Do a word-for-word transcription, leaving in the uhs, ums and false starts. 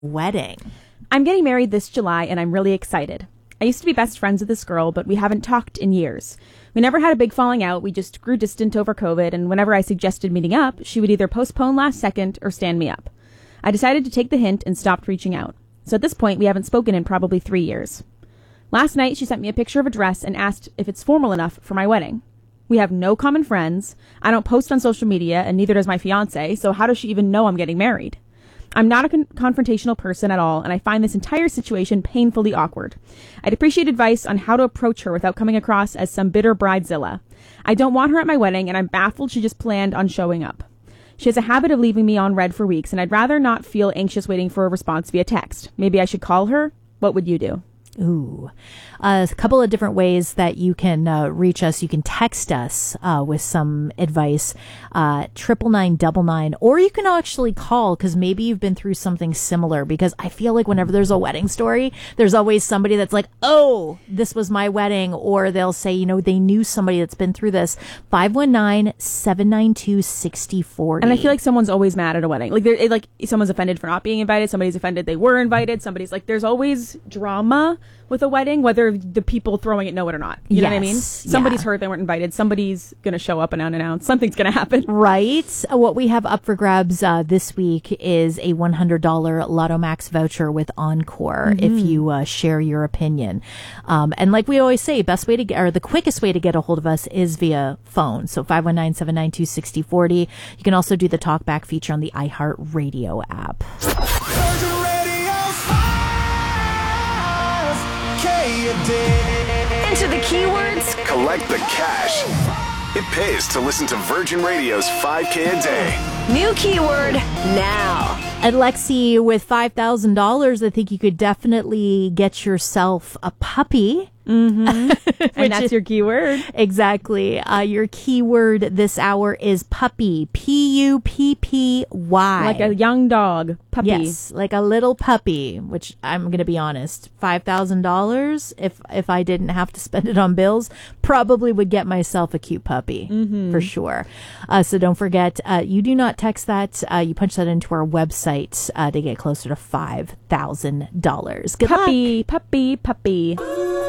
wedding. I'm getting married this July, and I'm really excited. I used to be best friends with this girl, but we haven't talked in years. We never had a big falling out. We just grew distant over COVID, and whenever I suggested meeting up, she would either postpone last second or stand me up. I decided to take the hint and stopped reaching out. So at this point, we haven't spoken in probably three years. Last night, she sent me a picture of a dress and asked if it's formal enough for my wedding. We have no common friends. I don't post on social media, and neither does my fiance, so how does she even know I'm getting married? I'm not a con- confrontational person at all, and I find this entire situation painfully awkward. I'd appreciate advice on how to approach her without coming across as some bitter bridezilla. I don't want her at my wedding, and I'm baffled she just planned on showing up. She has a habit of leaving me on red for weeks, and I'd rather not feel anxious waiting for a response via text. Maybe I should call her? What would you do? Ooh, uh, a couple of different ways that you can uh, reach us. You can text us uh, with some advice, uh, triple nine double nine, or you can actually call because maybe you've been through something similar. Because I feel like whenever there's a wedding story, there's always somebody that's like, "Oh, this was my wedding," or they'll say, you know, they knew somebody that's been through this. five one nine, seven nine two, six zero four zero. And I feel like someone's always mad at a wedding. Like, they're like someone's offended for not being invited. Somebody's offended they were invited. Somebody's like, there's always drama with a wedding, whether the people throwing it know it or not. You yes, know what I mean? Somebody's yeah. hurt they weren't invited. Somebody's going to show up and unannounced. Something's going to happen. Right. What we have up for grabs uh, this week is a one hundred dollars Lotto Max voucher with Encore mm-hmm. if you uh, share your opinion. Um, and like we always say, best way to get, or the quickest way to get a hold of us is via phone. So five one nine, seven nine two, six zero four zero. You can also do the talkback feature on the iHeartRadio app. Into the keywords. Collect the cash. It pays to listen to Virgin Radio's five K a day. New keyword now. And Lexi, with five thousand dollars, I think you could definitely get yourself a puppy. Mm-hmm. And that's your keyword. Exactly. Uh, your keyword this hour is puppy. P U P P Y. Like a young dog. Puppy. Yes, like a little puppy, which I'm going to be honest, five thousand dollars, if if I didn't have to spend it on bills, probably would get myself a cute puppy, mm-hmm. for sure. Uh, so don't forget, uh, you do not text that. Uh, you punch that into our website uh, to get closer to five thousand dollars. Good puppy, luck. Puppy, puppy, puppy.